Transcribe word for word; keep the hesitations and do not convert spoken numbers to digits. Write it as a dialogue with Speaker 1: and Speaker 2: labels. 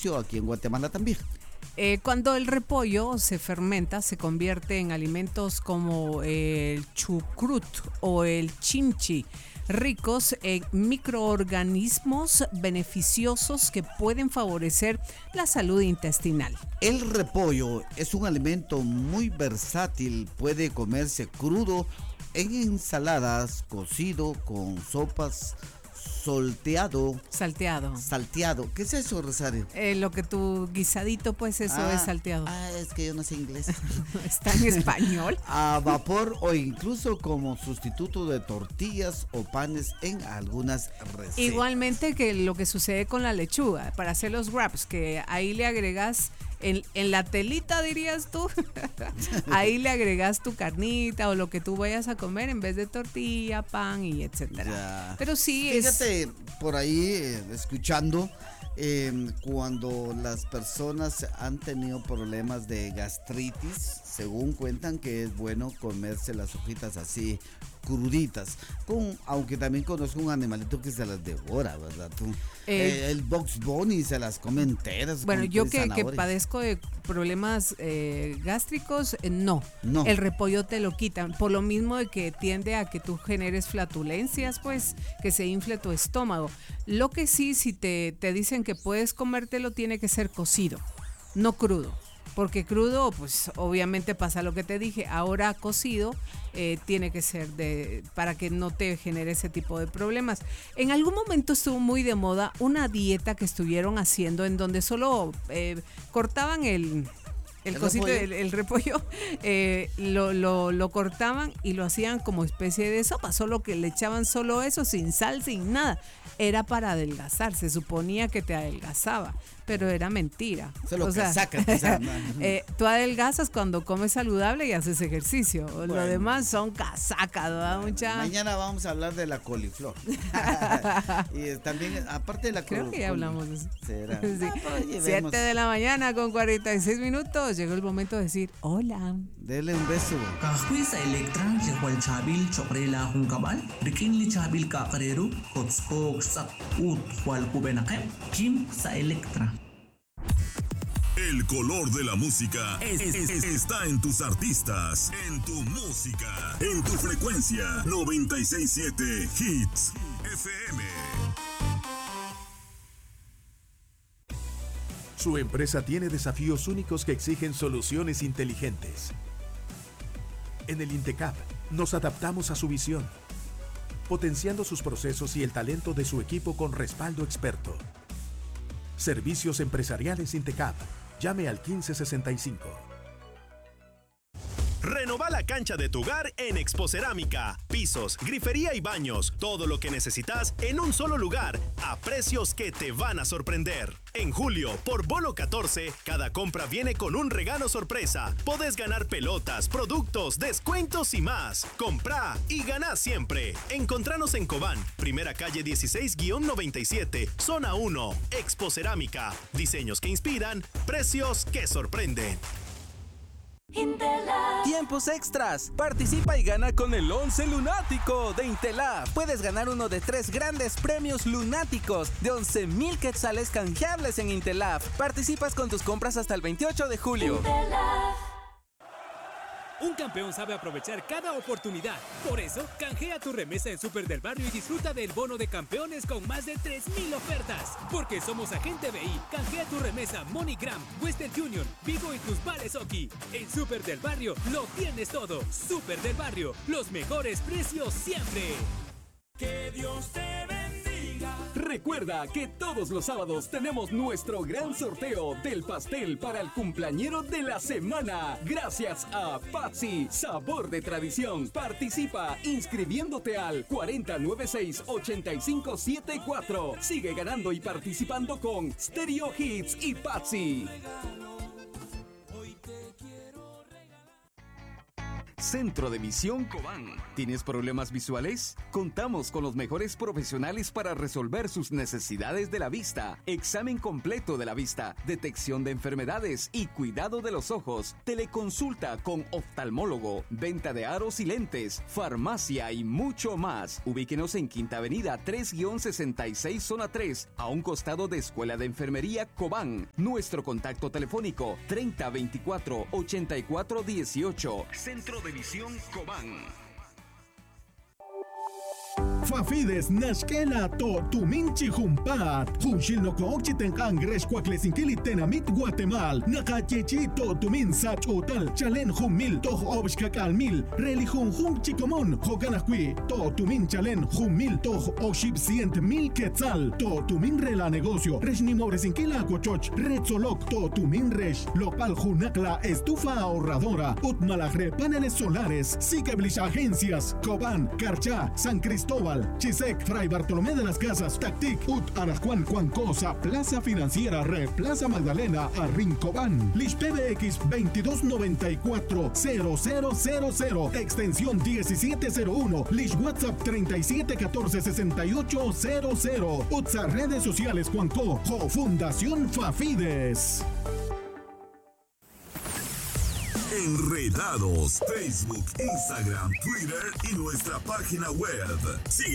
Speaker 1: inició aquí en Guatemala también.
Speaker 2: Eh, cuando el repollo se fermenta, se convierte en alimentos como el chucrut o el chimchi, ricos en microorganismos beneficiosos que pueden favorecer la salud intestinal.
Speaker 1: El repollo es un alimento muy versátil, puede comerse crudo, en ensaladas, cocido, con sopas, solteado.
Speaker 2: Salteado.
Speaker 1: Salteado. ¿Qué es eso, Rosario?
Speaker 2: Eh, lo que tu guisadito, pues eso
Speaker 1: ah,
Speaker 2: es salteado.
Speaker 1: Ah, es que yo no sé inglés.
Speaker 2: ¿Está en español?
Speaker 1: A vapor o incluso como sustituto de tortillas o panes en algunas recetas.
Speaker 2: Igualmente que lo que sucede con la lechuga, para hacer los wraps, que ahí le agregas, en, en la telita dirías tú, ahí le agregas tu carnita o lo que tú vayas a comer en vez de tortilla, pan y etcétera. Ya. Pero sí
Speaker 1: Fíjate,
Speaker 2: es...
Speaker 1: por ahí, eh, escuchando, eh, cuando las personas han tenido problemas de gastritis, según cuentan que es bueno comerse las hojitas así cruditas, con, aunque también conozco un animalito que se las devora, ¿verdad? Tú, eh, eh, el Bugs Bunny se las come enteras.
Speaker 2: Bueno, yo que, que padezco de problemas eh, gástricos, eh, no.
Speaker 1: no,
Speaker 2: el repollo te lo quitan, por lo mismo de que tiende a que tú generes flatulencias, pues, que se infle tu estómago. Lo que sí, si te, te dicen que puedes comértelo, tiene que ser cocido, no crudo. Porque crudo, pues obviamente pasa lo que te dije. Ahora cocido eh, tiene que ser de para que no te genere ese tipo de problemas. En algún momento estuvo muy de moda una dieta que estuvieron haciendo en donde solo eh, cortaban el... El, el cosito, repollo, el, el repollo eh, lo, lo, lo cortaban y lo hacían como especie de sopa, solo que le echaban solo eso, sin sal, sin nada. Era para adelgazar, se suponía que te adelgazaba, pero era mentira.
Speaker 1: Solo
Speaker 2: o
Speaker 1: que
Speaker 2: sea,
Speaker 1: saca,
Speaker 2: eh, tú adelgazas cuando comes saludable y haces ejercicio. Bueno, lo demás son casacas, ¿verdad?
Speaker 1: Bueno,
Speaker 2: Mucha...
Speaker 1: Mañana vamos a hablar de la coliflor. Y también, aparte de la
Speaker 2: Creo que ya hablamos de eso.
Speaker 1: ¿Será?
Speaker 2: Sí. Ah, siete de la mañana con cuarenta y seis minutos. Llegó el momento de decir hola.
Speaker 1: Dele un beso.
Speaker 3: Kahwi sa Electra, Lehual Chabil, Choprela Hunkabal, Rikin Li Chabil Kakarero, Hotspok Sat Ut, Hual Kubenakem, Kim sa Electra.
Speaker 4: El color de la música es, es, es, está en tus artistas, en tu música, en tu frecuencia. noventa y seis punto siete Hits F M.
Speaker 5: Su empresa tiene desafíos únicos que exigen soluciones inteligentes. En el INTECAP nos adaptamos a su visión, potenciando sus procesos y el talento de su equipo con respaldo experto. Servicios empresariales INTECAP. Llame al quince sesenta y cinco.
Speaker 6: Renova la cancha de tu hogar en Expocerámica. Pisos, grifería y baños. Todo lo que necesitas en un solo lugar, a precios que te van a sorprender. En julio, por Bolo catorce, cada compra viene con un regalo sorpresa. Podés ganar pelotas, productos, descuentos y más. Comprá y ganá siempre. Encontranos en Cobán, primera calle dieciséis noventa y siete, zona uno. Expocerámica. Diseños que inspiran, precios que sorprenden.
Speaker 7: Intelab. Tiempos extras. Participa y gana con el once lunático de Intelab. Puedes ganar uno de tres grandes premios lunáticos de once mil quetzales canjeables en Intelab. Participas con tus compras hasta el veintiocho de julio. Intelab.
Speaker 8: Un campeón sabe aprovechar cada oportunidad. Por eso, canjea tu remesa en Super del Barrio y disfruta del bono de campeones con más de tres mil ofertas. Porque somos Agente B I. Canjea tu remesa MoneyGram, Western Union, Vigo y tus vales Oki. En Super del Barrio lo tienes todo. Super del Barrio, los mejores precios siempre.
Speaker 9: Que Dios te bendiga.
Speaker 10: Recuerda que todos los sábados tenemos nuestro gran sorteo del pastel para el cumpleañero de la semana. Gracias a Patsy, sabor de tradición. Participa inscribiéndote al cuatro cero nueve seis, ocho cinco siete cuatro. Sigue ganando y participando con Stereo Hits y Patsy. Centro de Visión Cobán. ¿Tienes problemas visuales? Contamos con los mejores profesionales para resolver sus necesidades de la vista. Examen completo de la vista, detección de enfermedades y cuidado de los ojos. Teleconsulta con oftalmólogo, venta de aros y lentes, farmacia y mucho más. Ubíquenos en Quinta Avenida tres sesenta y seis Zona tres, a un costado de Escuela de Enfermería Cobán. Nuestro contacto telefónico treinta veinticuatro ochenta y cuatro dieciocho. Centro de Visión Cobán.
Speaker 11: Fafides nashkela to tuminchi humpat. Hunshil no kookchiten angresh kwaklesinkili tenamit Guatemal. Nakachechi to tumin sach otal. Chalen humil to obshkakal mil. Relihun hum chikomon. Hoganakwi to tumin chalen humil to oshib cient mil quetzal. To tumin rela negocio. Reshni mobresinkila kochoch. Retzolok to tumin resh. Lopal hunakla estufa ahorradora. Utmalagre paneles solares. Sikeblich agencias. Cobán, Carchá, San Cristóbal, Chisec, Fray Bartolomé de las Casas, Tactic, Ut, Arascuan, Cuancosa, Plaza Financiera, Re, Plaza Magdalena, Arrincobán, Lish P B X veintidós noventa y cuatro cero cero cero cero, extensión diecisiete cero uno, Lish WhatsApp treinta y siete catorce sesenta y ocho cero cero, Utsa redes sociales Cuanco, Jo Fundación Fafides.
Speaker 4: Enredados, Facebook, Instagram, Twitter y nuestra página web. Sigue